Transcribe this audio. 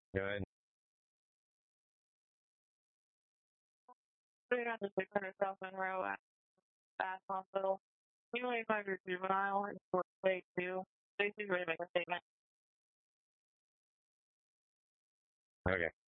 Go ahead. 300,600 South Monroe at Bath Hospital. You may find your juvenile in court plate 2. Stacy's ready to make a statement. Okay.